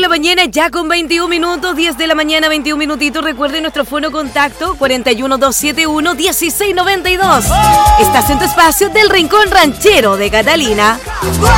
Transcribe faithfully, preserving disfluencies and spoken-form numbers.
la mañana, ya con veintiún minutos, diez de la mañana, veintiún minutitos. Recuerden nuestro fono contacto cuatro uno, dos siete uno, uno seis nueve dos. Estás en tu espacio del Rincón Ranchero de Catalina.